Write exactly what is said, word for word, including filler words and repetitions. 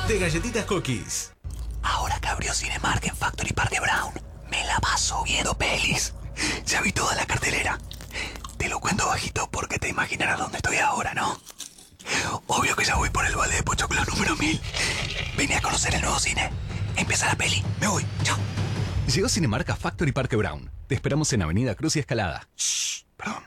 de Galletitas Cookies. Ahora que abrió Cinemark en Factory Parque Brown, me la paso viendo pelis. Ya vi toda la cartelera. Te lo cuento bajito porque te imaginarás dónde estoy ahora, ¿no? Obvio que ya voy por el vale de Pochoclo número mil. Vine a conocer el nuevo cine. Empieza la peli. Me voy. Chao. Llegó Cinemark a Factory Parque Brown. Te esperamos en Avenida Cruz y Escalada. Shh.